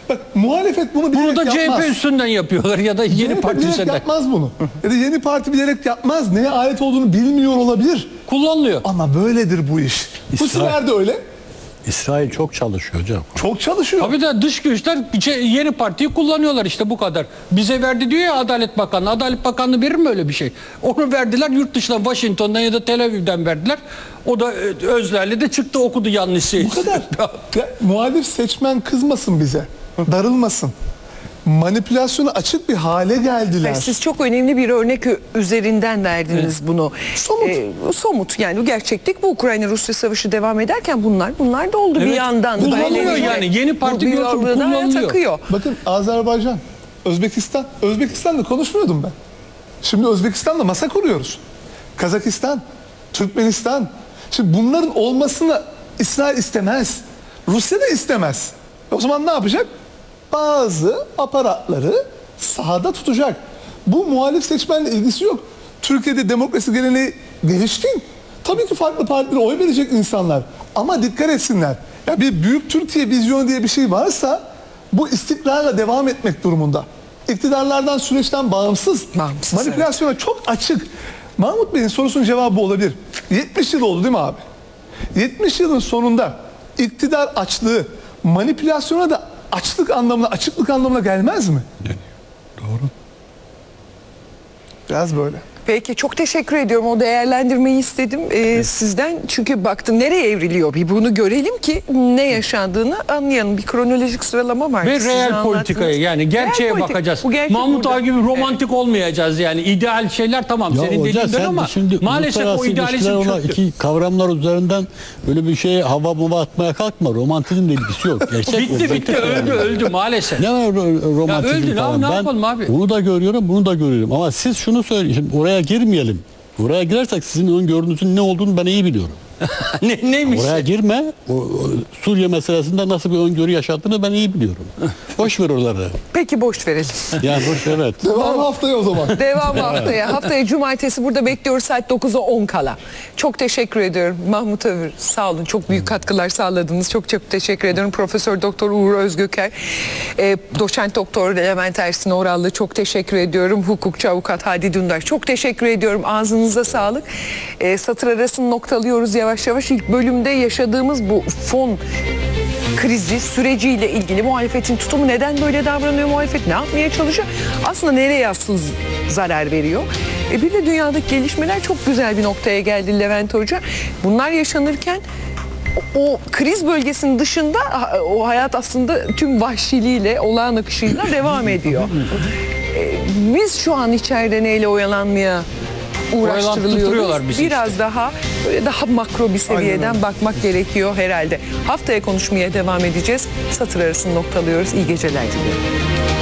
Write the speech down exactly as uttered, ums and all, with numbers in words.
Bak muhalefet bunu bilerek Bunu da yapmaz. C H P üstünden yapıyorlar ya da Yeni C H P Parti bilerek üstünden. yapmaz bunu. Ya da Yeni Parti bilerek yapmaz. Neye ait olduğunu bilmiyor olabilir. Kullanılıyor. Ama böyledir bu iş. Bu İsrail- sefer de öyle. İsrail çok çalışıyor hocam. Çok çalışıyor. Tabii de dış güçler Yeni Parti'yi kullanıyorlar işte bu kadar. Bize verdi diyor ya Adalet Bakanlığı. Adalet Bakanlığı verir mi öyle bir şey? Onu verdiler yurt dışından, Washington'dan ya da Tel Aviv'den verdiler. O da Özler'le de çıktı okudu yanlış şey. Bu kadar. Ya, muhalif seçmen kızmasın bize. Darılmasın. Manipülasyona açık bir hale geldiler. Hayır, siz çok önemli bir örnek üzerinden verdiniz bunu. Somut. Ee, somut yani bu gerçeklik, bu Ukrayna-Rusya savaşı devam ederken bunlar bunlar da oldu bir Evet, yandan. kullanılıyor Böyle yani. Yeni parti bu görsün, bir yolda kullanılıyor. takıyor. Bakın Azerbaycan, Özbekistan. Özbekistan'la konuşmuyordum ben. Şimdi Özbekistan'la masa kuruyoruz. Kazakistan, Türkmenistan. Şimdi bunların olmasını İsrail istemez. Rusya da istemez. O zaman ne yapacak? Bazı aparatları sahada tutacak. Bu muhalif seçmenle ilgisi yok. Türkiye'de demokrasi geleneği gelişkin. Tabii ki farklı partilere oy verecek insanlar. Ama dikkat etsinler. Ya bir büyük Türkiye vizyonu diye bir şey varsa bu istikrarla devam etmek durumunda. İktidarlardan, süreçten bağımsız. Bağımsız, Manipülasyona çok açık. Mahmut Bey'in sorusunun cevabı bu olabilir. yetmiş yıl oldu değil mi abi? yetmiş yılın sonunda iktidar açlığı manipülasyona da açlık anlamına, açıklık anlamına gelmez mi? Doğru. Biraz böyle. Peki çok teşekkür ediyorum. O değerlendirmeyi istedim ee, sizden. Çünkü baktım nereye evriliyor, bir bunu görelim ki ne yaşandığını anlayalım. Bir kronolojik sıralama var. Ve Sizin reel anlattığınız. politikaya yani gerçeğe Reel politik. bakacağız. Bu gerçek Mahmut burada. Ağa gibi romantik olmayacağız yani. İdeal şeyler tamam Ya senin hocam dediğinden sen ama şimdi maalesef o uluslararası idealizm ilişkiler olan çöktü. iki kavramlar üzerinden böyle bir şeye hava mava atmaya kalkma. Romantizmle ilgisi yok. Gerçek Bitti bitti objektif öldü yani. öldü maalesef. Ne var ro- romantizm öldü, ne- falan? ne Ben yapalım abi? Bunu da görüyorum, bunu da görüyorum. Ama siz şunu söyleyin. Şimdi oraya girmeyelim. Oraya girersek sizin öngörünüzün ne olduğunu ben iyi biliyorum. ne, neymiş? Oraya girme. O, o Suriye meselesinde nasıl bir öngörü yaşadığını ben iyi biliyorum. Boş ver oraları. Peki boş verelim. Yani boş evet. Devam haftaya o zaman. Devam haftaya. Haftaya cumartesi burada bekliyoruz saat dokuza on kala. Çok teşekkür ediyorum. Mahmut Övür sağ olun. Çok büyük katkılar sağladınız. Çok çok teşekkür ediyorum. Profesör Doktor Uğur Özgöker, e, Doçent Doktor Levent Ersin Orallı çok teşekkür ediyorum. Hukukçu Avukat Hadi Dündar çok teşekkür ediyorum. Ağzınıza sağlık. E, satır arasını noktalıyoruz yavaş yavaş. İlk bölümde yaşadığımız bu fon krizi süreciyle ilgili muhalefetin tutumu, neden böyle davranıyor muhalefet, ne yapmaya çalışıyor, aslında nereye asıl zarar veriyor. E bir de dünyadaki gelişmeler çok güzel bir noktaya geldi Levent Hoca. Bunlar yaşanırken o, o kriz bölgesinin dışında o hayat aslında tüm vahşiliğiyle, olağan akışıyla devam ediyor. E, biz şu an içeride neyle oyalanmaya uğraştırılıyoruz. Oyalanttırıyorlar bizi Biraz işte. daha böyle daha makro bir seviyeden Aynen. bakmak gerekiyor herhalde. Haftaya konuşmaya devam edeceğiz. Satır arasını noktalıyoruz. İyi geceler diliyorum.